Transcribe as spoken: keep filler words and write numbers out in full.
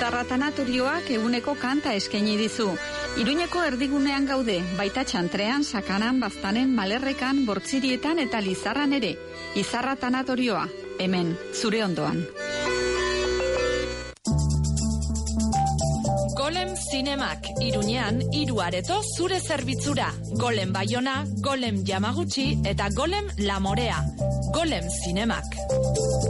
Izarra Tanatorioak eguneko kanta eskaini dizu. Iruñeko erdigunean gaude, baita Txantrean, Sakanan, Baztanen, Malerrekan, Bortzirietan eta Lizarran ere. Izarra Tanatorioa, hemen, zure ondoan. Golem Zinemak, Iruñean, hiru areto zure zerbitzura. Golem Baiona, Golem Yamaguchi eta Golem La Morea. Golem Zinemak.